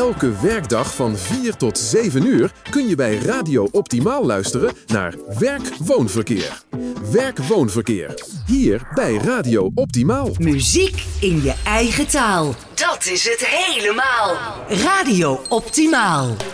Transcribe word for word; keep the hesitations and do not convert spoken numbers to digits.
Elke werkdag van vier tot zeven uur kun je bij Radio Optimaal luisteren naar Werk-Woonverkeer. Werk-Woonverkeer. Hier bij Radio Optimaal. Muziek in je eigen taal. Dat is het helemaal. Radio Optimaal.